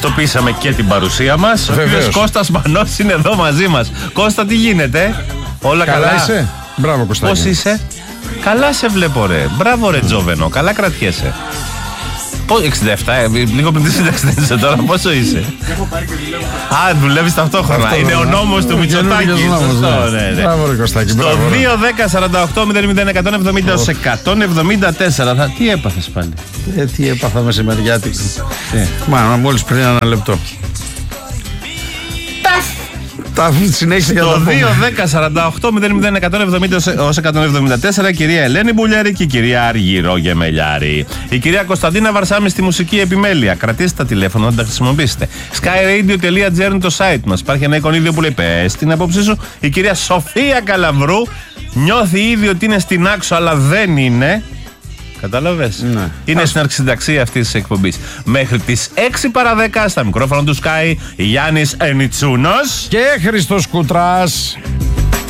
ταυτοποίησαμε και την παρουσία μας. Ο κύριος Κώστας Μανός είναι εδώ μαζί μας. Κώστα, τι γίνεται? Όλα καλά? Είσαι? Μπράβο, Κωστάκη. Πώς είσαι? Καλά σε βλέπω, ρε. Μπράβο, ρε Τζόβενο. Καλά κρατιέσαι. 67, λίγο πριν τη σύνταξη δεν είσαι τώρα. Πόσο είσαι? Έχω πάρει και δουλεύω. Α, δουλεύεις ταυτόχρονα. Είναι ο νόμος του Μητσοτάκη. Σωστό, ναι. Μπράβο, ρε Κωστάκη. Στο 2-10-48-001-174. Τι έπαθες πάλι? Τι έπαθα μεσημεριάτικη. Μόλις πριν ένα λεπτό. Τα συνέχισε για το 2-10-48-001-174, κυρία Ελένη Μπουλιάρη και η κυρία Αργυρό Γεμελιάρη. Η κυρία Κωνσταντίνα Βαρσάμι στη μουσική επιμέλεια. Κρατήστε τα τηλέφωνα, να τα χρησιμοποιήσετε. skyradio.gr είναι το site μας. Υπάρχει ένα εικονίδιο που λέει πες την απόψη σου. Η κυρία Σοφία Καλαβρού νιώθει ήδη ότι είναι στην άξο, αλλά δεν είναι. Κατάλαβες? Ναι. Είναι στην αρχισυνταξία αυτής της εκπομπής. Μέχρι τις 6 παρά 10 στα μικρόφωνα του Sky, Γιάννης Ενιτσούνος και Χριστός Κουτράς.